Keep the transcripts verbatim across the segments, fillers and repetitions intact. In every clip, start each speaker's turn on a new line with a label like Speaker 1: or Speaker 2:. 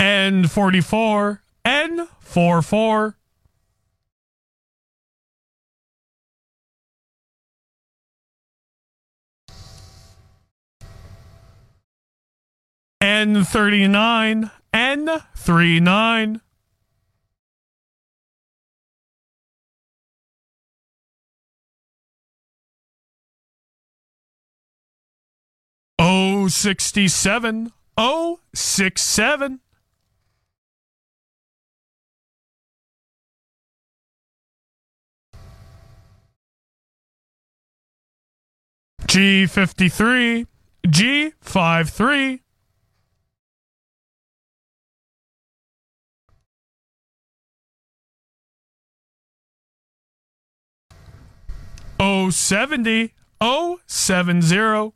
Speaker 1: N forty-four, N forty-four. N thirty-nine, N thirty-nine. O sixty-seven, O sixty-seven. G fifty-three, G fifty-three. O seventy, O seventy.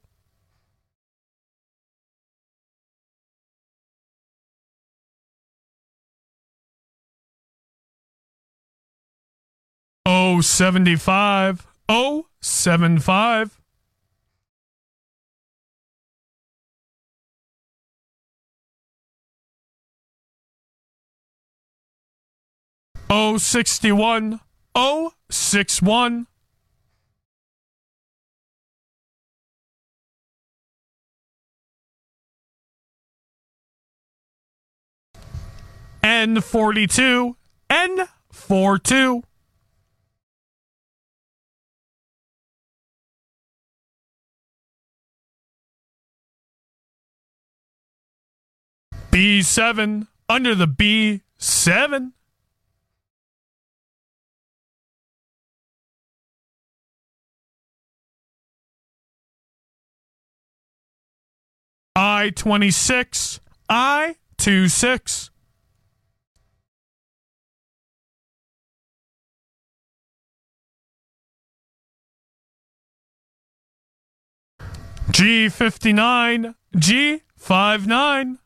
Speaker 1: O seventy-five, O seventy-five. O sixty-one, O sixty-one. N forty-two, N forty-two. B seven, under the B seven. I twenty-six, I twenty-six. G fifty-nine, G fifty-nine.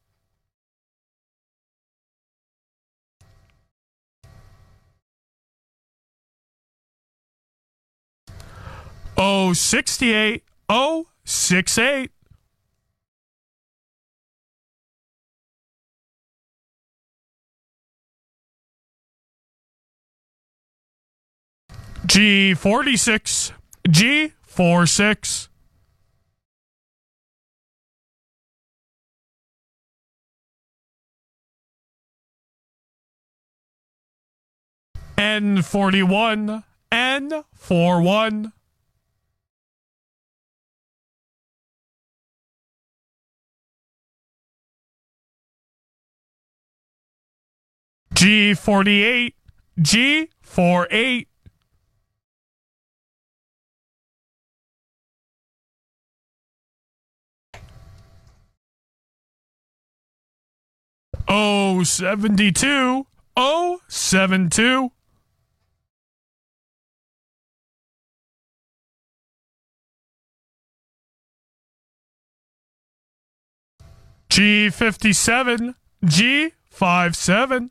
Speaker 1: O sixty-eight, O sixty-eight. G forty-six, G forty-six. N forty-one, N forty-one. G forty-eight, G forty-eight. O seventy-two, O seventy-two. G fifty-seven, G fifty-seven.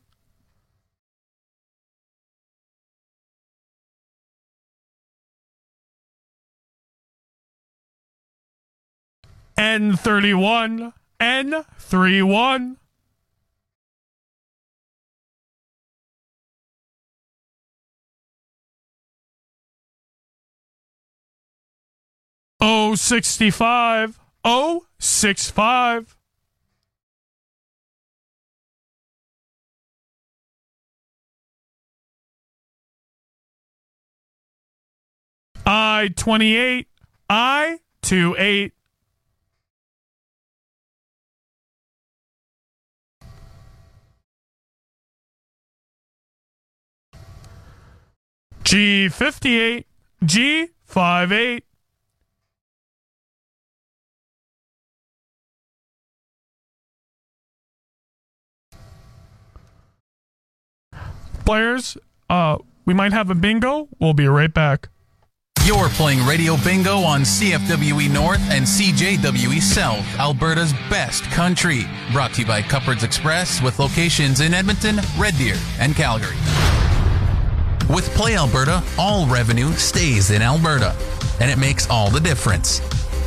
Speaker 1: N thirty-one, N thirty-one. O sixty-five, O sixty-five. I twenty-eight, I twenty-eight. G fifty-eight, G fifty-eight. Players, uh, we might have a bingo. We'll be right back.
Speaker 2: You're playing Radio Bingo on C F W E North and C J W E South, Alberta's best country. Brought to you by Cupboards Express with locations in Edmonton, Red Deer, and Calgary. With Play Alberta, all revenue stays in Alberta, and it makes all the difference.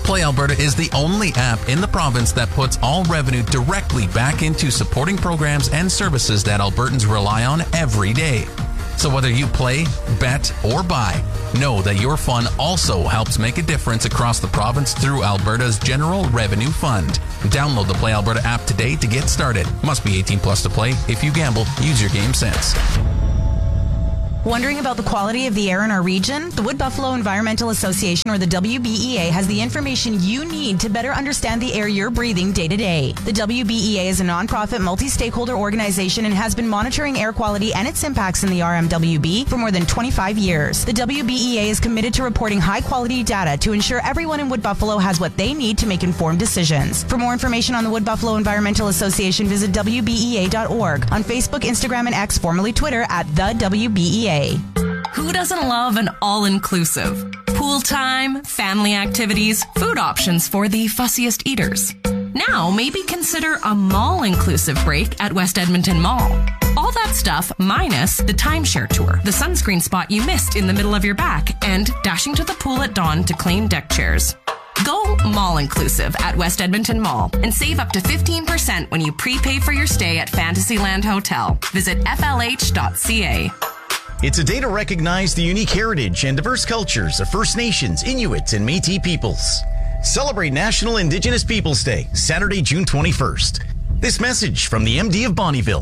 Speaker 2: Play Alberta is the only app in the province that puts all revenue directly back into supporting programs and services that Albertans rely on every day. So whether you play, bet, or buy, know that your fun also helps make a difference across the province through Alberta's General Revenue Fund. Download the Play Alberta app today to get started. Must be eighteen plus to play. If you gamble, use your game sense.
Speaker 3: Wondering about the quality of the air in our region? The Wood Buffalo Environmental Association, or the W B E A, has the information you need to better understand the air you're breathing day to day. The W B E A is a nonprofit, multi-stakeholder organization and has been monitoring air quality and its impacts in the R M W B for more than twenty-five years. The W B E A is committed to reporting high-quality data to ensure everyone in Wood Buffalo has what they need to make informed decisions. For more information on the Wood Buffalo Environmental Association, visit W B E A dot org. On Facebook, Instagram, and X, formerly Twitter, at the W B E A.
Speaker 4: Who doesn't love an all-inclusive? Pool time, family activities, food options for the fussiest eaters. Now, maybe consider a mall-inclusive break at West Edmonton Mall. All that stuff minus the timeshare tour, the sunscreen spot you missed in the middle of your back, and dashing to the pool at dawn to claim deck chairs. Go mall-inclusive at West Edmonton Mall and save up to fifteen percent when you prepay for your stay at Fantasyland Hotel. Visit F L H dot C A.
Speaker 5: It's a day to recognize the unique heritage and diverse cultures of First Nations, Inuit, and Métis peoples. Celebrate National Indigenous Peoples Day, Saturday, June twenty-first. This message from the M D of Bonnyville.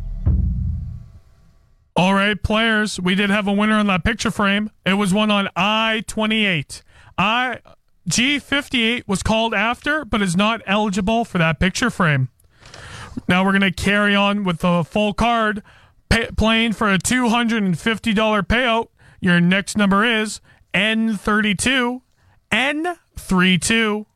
Speaker 1: All right, players, we did have a winner on that picture frame. It was one on I twenty-eight. I G fifty-eight was called after, but is not eligible for that picture frame. Now we're going to carry on with the full card. Pay, playing for a two hundred fifty dollars payout. Your next number is N thirty-two. N thirty-two.